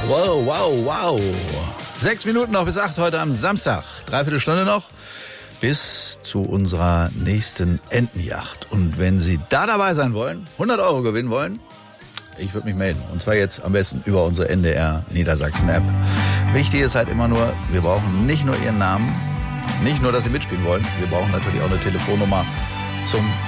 Wow, wow, wow. 6 Minuten noch bis 8 heute am Samstag. 3/4 Stunde noch bis zu unserer nächsten Entenjacht. Und wenn Sie da dabei sein wollen, 100 € gewinnen wollen, ich würde mich melden. Und zwar jetzt am besten über unsere NDR Niedersachsen-App. Wichtig ist halt immer nur, wir brauchen nicht nur Ihren Namen, nicht nur, dass Sie mitspielen wollen, wir brauchen natürlich auch eine Telefonnummer zum